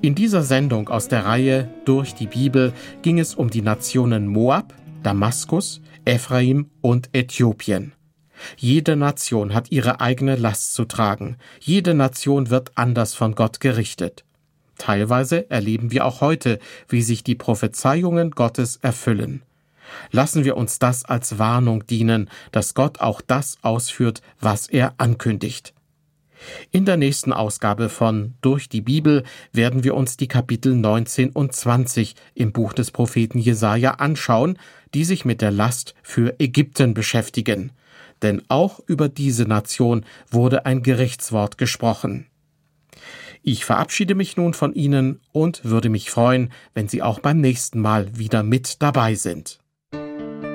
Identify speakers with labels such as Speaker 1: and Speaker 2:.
Speaker 1: In dieser Sendung aus der Reihe Durch die Bibel ging es um die Nationen Moab, Damaskus, Ephraim und Äthiopien. Jede Nation hat ihre eigene Last zu tragen. Jede Nation wird anders von Gott gerichtet. Teilweise erleben wir auch heute, wie sich die Prophezeiungen Gottes erfüllen. Lassen wir uns das als Warnung dienen, dass Gott auch das ausführt, was er ankündigt. In der nächsten Ausgabe von Durch die Bibel werden wir uns die Kapitel 19 und 20 im Buch des Propheten Jesaja anschauen, die sich mit der Last für Ägypten beschäftigen. Denn auch über diese Nation wurde ein Gerichtswort gesprochen. Ich verabschiede mich nun von Ihnen und würde mich freuen, wenn Sie auch beim nächsten Mal wieder mit dabei sind.